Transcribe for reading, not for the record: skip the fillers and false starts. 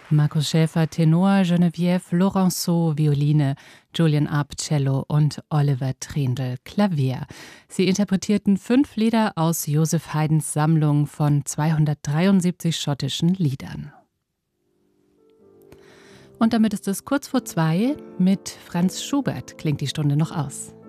Markus Schäfer Tenor, Geneviève Laurenceau Violine, Julian Arp Cello und Oliver Trendl Klavier. Sie interpretierten 5 Lieder aus Joseph Haydns Sammlung von 273 schottischen Liedern. Und damit ist es kurz vor 2. Mit Franz Schubert klingt die Stunde noch aus.